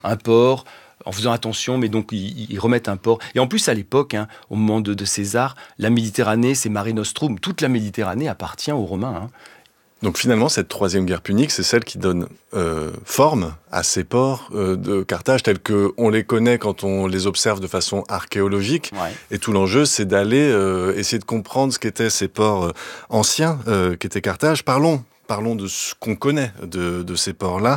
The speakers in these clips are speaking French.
un port, en faisant attention, mais donc ils remettent un port. Et en plus, à l'époque, au moment de César, la Méditerranée, c'est Mare Nostrum. Toute la Méditerranée appartient aux Romains. Donc finalement, cette troisième guerre punique, c'est celle qui donne forme à ces ports de Carthage tels qu'on les connaît quand on les observe de façon archéologique. Ouais. Et tout l'enjeu, c'est d'aller essayer de comprendre ce qu'étaient ces ports anciens, qu'était Carthage. Parlons de ce qu'on connaît de ces ports-là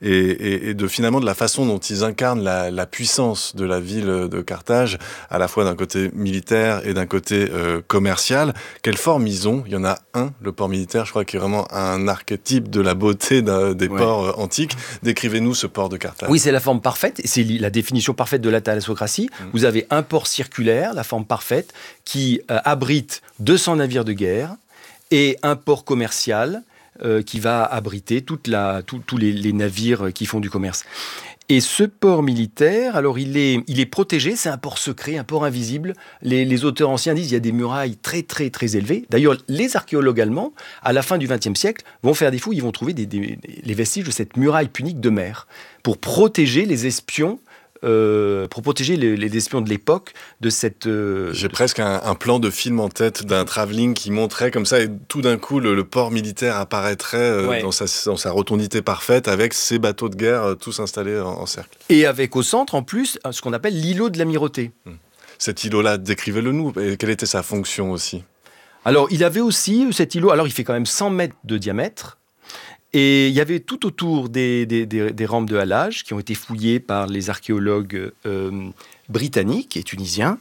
et de finalement de la façon dont ils incarnent la puissance de la ville de Carthage, à la fois d'un côté militaire et d'un côté commercial. Quelle forme ils ont ? Il y en a un, le port militaire, je crois, qui est vraiment un archétype de la beauté des ports antiques. Décrivez-nous ce port de Carthage. Oui, c'est la forme parfaite, c'est la définition parfaite de la thalassocratie. Vous avez un port circulaire, la forme parfaite, qui abrite 200 navires de guerre, et un port commercial qui va abriter tous les navires qui font du commerce. Et ce port militaire, alors il est protégé, c'est un port secret, un port invisible. Les auteurs anciens disent qu'il y a des murailles très très très élevées. D'ailleurs, les archéologues allemands, à la fin du XXe siècle, vont faire des fouilles, ils vont trouver les vestiges de cette muraille punique de mer pour protéger les espions. Pour protéger les espions de l'époque de cette... J'ai presque un plan de film en tête d'un travelling qui montrait comme ça et tout d'un coup le port militaire apparaîtrait dans sa rotondité parfaite avec ses bateaux de guerre tous installés en cercle. Et avec au centre en plus ce qu'on appelle l'îlot de l'amirauté. Cet îlot-là, décrivez-le nous. Et quelle était sa fonction aussi ? Alors il avait aussi cet îlot, alors il fait quand même 100 mètres de diamètre. Et il y avait tout autour des rampes de halage qui ont été fouillées par les archéologues britanniques et tunisiens.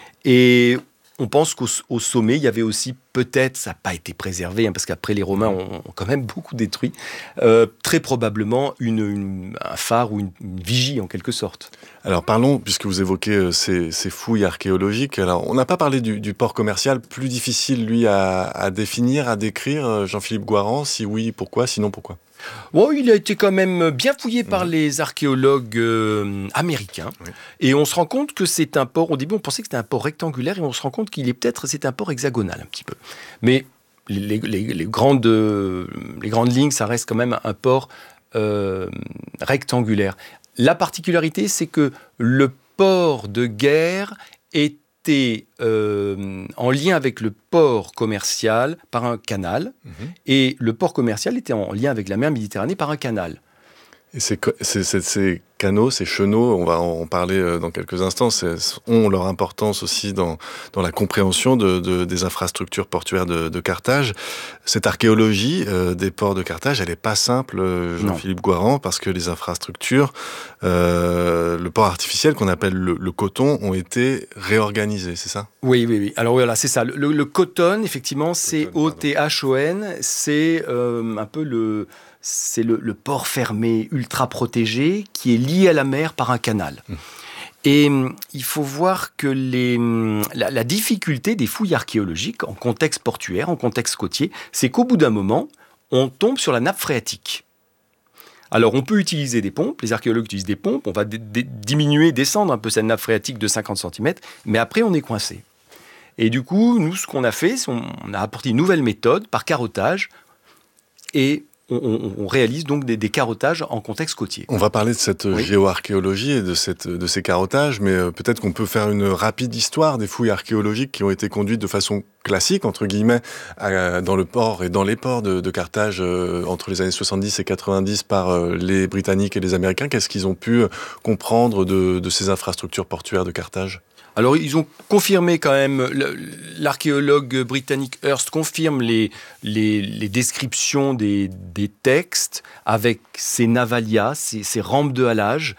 Et on pense qu'au sommet, il y avait aussi peut-être, ça n'a pas été préservé, parce qu'après les Romains ont quand même beaucoup détruit, très probablement un phare ou une vigie en quelque sorte. Alors parlons, puisque vous évoquez ces fouilles archéologiques, alors on n'a pas parlé du port commercial, plus difficile lui à définir, à décrire, Jean-Philippe Goiran, si oui, pourquoi, sinon pourquoi ? Bon, il a été quand même bien fouillé par les archéologues américains. Oui. Et on se rend compte que c'est un port, au début on pensait que c'était un port rectangulaire, et on se rend compte c'est un port hexagonal un petit peu. Mais les grandes lignes, ça reste quand même un port rectangulaire. La particularité, c'est que le port de guerre était en lien avec le port commercial par un canal, et le port commercial était en lien avec la mer Méditerranée par un canal. Et ces canaux, ces chenaux, on va en parler dans quelques instants, ont leur importance aussi dans la compréhension des infrastructures portuaires de Carthage. Cette archéologie des ports de Carthage, elle n'est pas simple, Jean-Philippe Goiran, parce que les infrastructures, le port artificiel qu'on appelle le coton, ont été réorganisés, c'est ça ? Oui. Alors voilà, c'est ça. Le coton, effectivement, c'est O-T-H-O-N, c'est un peu c'est le port fermé, ultra protégé, qui est lié à la mer par un canal. Et il faut voir que la difficulté des fouilles archéologiques en contexte portuaire, en contexte côtier, c'est qu'au bout d'un moment, on tombe sur la nappe phréatique. Alors, on peut utiliser des pompes, les archéologues utilisent des pompes, on va descendre un peu cette nappe phréatique de 50 cm, mais après, on est coincé. Et du coup, nous, ce qu'on a fait, c'est on a apporté une nouvelle méthode par carottage, et on réalise donc des carottages en contexte côtier. On va parler de cette géoarchéologie et de ces carottages, mais peut-être qu'on peut faire une rapide histoire des fouilles archéologiques qui ont été conduites de façon classique, entre guillemets, dans le port et dans les ports de Carthage entre les années 70 et 90 par les Britanniques et les Américains. Qu'est-ce qu'ils ont pu comprendre de ces infrastructures portuaires de Carthage ? Alors, ils ont confirmé quand même, l'archéologue britannique Hearst confirme les descriptions des textes avec ces navalias, ces rampes de halage,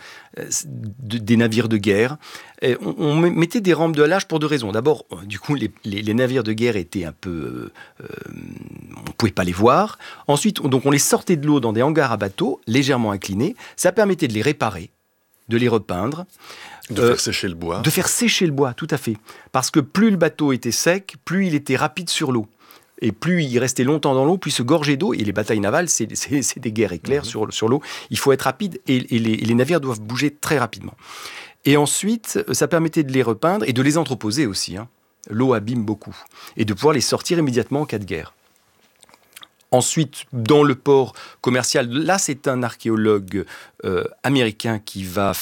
des navires de guerre. Et on mettait des rampes de halage pour deux raisons. D'abord, du coup, les navires de guerre étaient un peu... on ne pouvait pas les voir. Ensuite, donc on les sortait de l'eau dans des hangars à bateaux, légèrement inclinés. Ça permettait de les réparer, de les repeindre. De faire sécher le bois. De faire sécher le bois, tout à fait. Parce que plus le bateau était sec, plus il était rapide sur l'eau. Et plus il restait longtemps dans l'eau, plus il se gorgeait d'eau. Et les batailles navales, c'est des guerres éclairs sur l'eau. Il faut être rapide et les navires doivent bouger très rapidement. Et ensuite, ça permettait de les repeindre et de les entreposer aussi. L'eau abîme beaucoup. Et de pouvoir les sortir immédiatement en cas de guerre. Ensuite, dans le port commercial, là, c'est un archéologue américain qui va